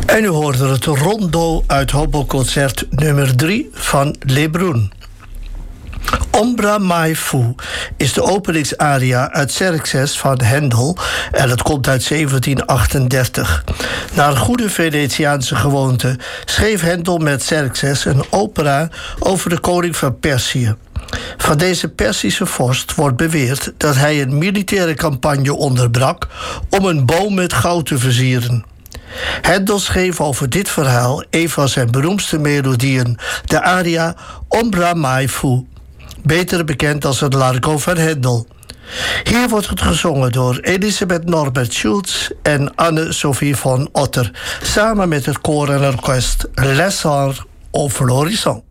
En u hoorde het rondo uit Hoboconcert nummer 3 van Lebrun. Ombra mai fu is de openingsaria uit Xerxes van Händel en het komt uit 1738. Naar goede Venetiaanse gewoonte schreef Händel met Xerxes een opera over de koning van Perzië. Van deze Perzische vorst wordt beweerd dat hij een militaire campagne onderbrak om een boom met goud te versieren. Händel schreef over dit verhaal een van zijn beroemdste melodieën, de aria Ombra mai fu, beter bekend als het Largo van Händel. Hier wordt het gezongen door Elisabeth Norbert Schulz en Anne-Sophie von Otter, samen met het koor en orkest Les Arts au Florissant.